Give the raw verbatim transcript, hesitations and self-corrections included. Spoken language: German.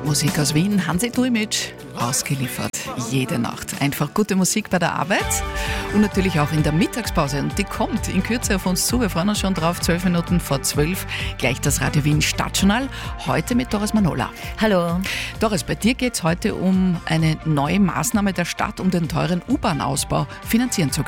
Musik aus Wien, Hansi Duimic, ausgeliefert jede Nacht. Einfach gute Musik bei der Arbeit und natürlich auch in der Mittagspause. Und die kommt in Kürze auf uns zu. Wir freuen uns schon drauf, zwölf Minuten vor zwölf, gleich das Radio Wien Stadtjournal. Heute mit Doris Manola. Hallo. Doris, bei dir geht es heute um eine neue Maßnahme der Stadt, um den teuren U-Bahn-Ausbau finanzieren zu können.